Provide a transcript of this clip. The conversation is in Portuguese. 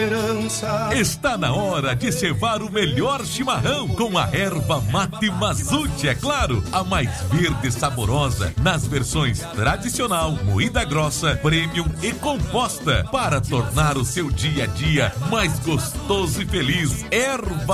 Está na hora de cevar o melhor chimarrão com a erva mate Mazute, é claro, a mais verde e saborosa nas versões tradicional, moída grossa, premium e composta para tornar o seu dia a dia mais gostoso e feliz. Erva